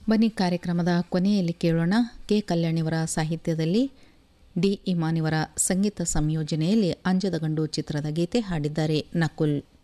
ಬನ್ನಿ ಕಾರ್ಯಕ್ರಮದ ಕೊನೆಯಲ್ಲಿ ಕೇಳೋಣ. ಕೆ ಕಲ್ಯಾಣಿಯವರ ಸಾಹಿತ್ಯದಲ್ಲಿ ಡಿ ಇಮಾನಿಯವರ ಸಂಗೀತ ಸಂಯೋಜನೆಯಲ್ಲಿ ಅಂಜದ ಗಂಡು ಚಿತ್ರದ ಗೀತೆ ಹಾಡಿದ್ದಾರೆ ನಕುಲ್.